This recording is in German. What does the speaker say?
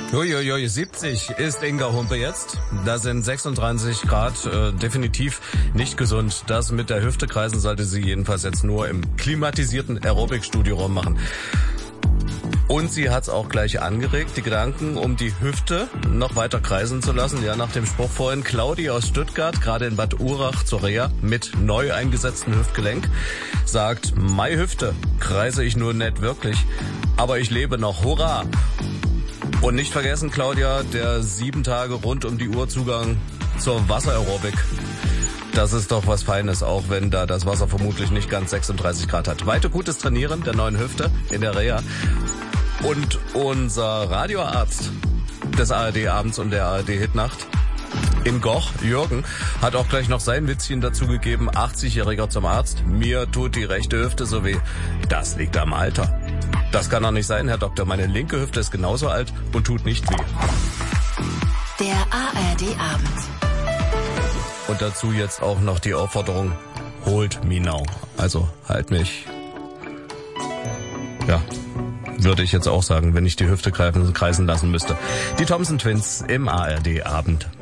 Uiuiui, 70 ist Inga Humpe jetzt. Da sind 36 Grad, definitiv nicht gesund. Das mit der Hüfte kreisen sollte sie jedenfalls jetzt nur im klimatisierten Aerobic-Studioraum machen. Und sie hat's auch gleich angeregt, die Gedanken, um die Hüfte noch weiter kreisen zu lassen. Ja, nach dem Spruch vorhin, Claudi aus Stuttgart, gerade in Bad Urach zur Reha mit neu eingesetztem Hüftgelenk, sagt, Mei Hüfte kreise ich nur nicht wirklich, aber ich lebe noch, hurra! Und nicht vergessen, Claudia, der 7 Tage rund um die Uhr Zugang zur Wasseraerobik. Das ist doch was Feines, auch wenn da das Wasser vermutlich nicht ganz 36 Grad hat. Weiter gutes Trainieren der neuen Hüfte in der Reha. Und unser Radioarzt des ARD-Abends und der ARD-Hitnacht in Goch, Jürgen, hat auch gleich noch sein Witzchen dazu gegeben. 80-Jähriger zum Arzt. Mir tut die rechte Hüfte so weh. Das liegt am Alter. Das kann doch nicht sein, Herr Doktor. Meine linke Hüfte ist genauso alt und tut nicht weh. Der ARD-Abend. Und dazu jetzt auch noch die Aufforderung, holt me now. Also halt mich. Ja, würde ich jetzt auch sagen, wenn ich die Hüfte kreisen lassen müsste. Die Thompson Twins im ARD-Abend.